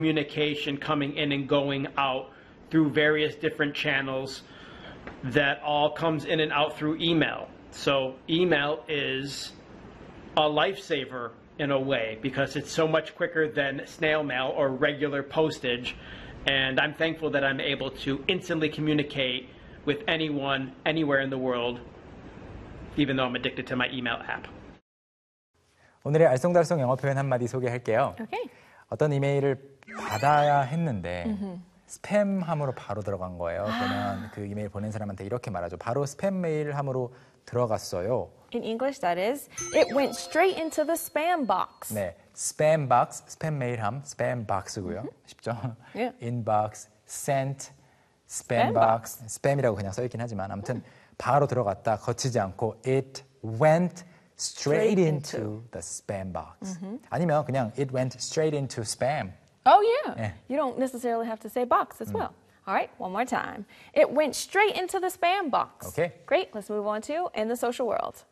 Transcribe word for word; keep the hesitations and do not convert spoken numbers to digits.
communication coming in and going out through various different channels that all comes in and out through email. So email is a lifesaver in a way because it's so much quicker than snail mail or regular postage. And I'm thankful that I'm able to instantly communicate with anyone, anywhere in the world, even though I'm addicted to my email app. 오늘의 알쏭달쏭 영어 표현 한마디 소개할게요. Okay. 어떤 이메일을 받아야 했는데 mm-hmm. 스팸함으로 바로 들어간 거예요. 그러면 그 이메일 보낸 사람한테 이렇게 말하죠. 바로 스팸 메일함으로 들어갔어요. In English, that is, it went straight into the spam box. 네, spam box, 스팸 메일함, spam box고요. Mm-hmm. 쉽죠? Yeah. Inbox, sent, spam, spam box, box. spam이라고 그냥 써있긴 하지만 아무튼 바로 들어갔다, 거치지 않고 it went straight, straight into, into the spam box. Mm-hmm. 아니면 그냥 it went straight into spam. Oh, yeah. 네. You don't necessarily have to say box as mm. well. All right, one more time. It went straight into the spam box. Okay. Great. Let's move on to in the social world.